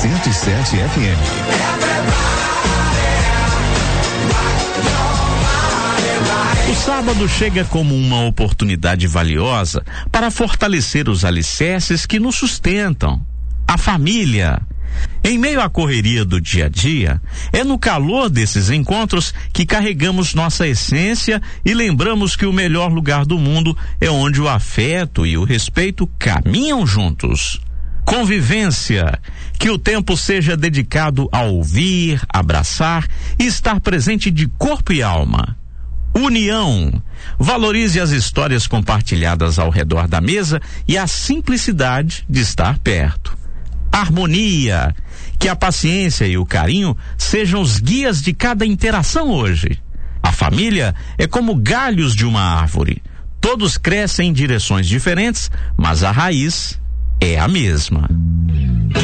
107 FM. O sábado chega como uma oportunidade valiosa para fortalecer os alicerces que nos sustentam, a família. Em meio à correria do dia a dia, é no calor desses encontros que carregamos nossa essência e lembramos que o melhor lugar do mundo é onde o afeto e o respeito caminham juntos. Convivência, que o tempo seja dedicado a ouvir, abraçar e estar presente de corpo e alma. União, valorize as histórias compartilhadas ao redor da mesa e a simplicidade de estar perto. Harmonia, que a paciência e o carinho sejam os guias de cada interação hoje. A família é como galhos de uma árvore. Todos crescem em direções diferentes, mas a raiz é a mesma.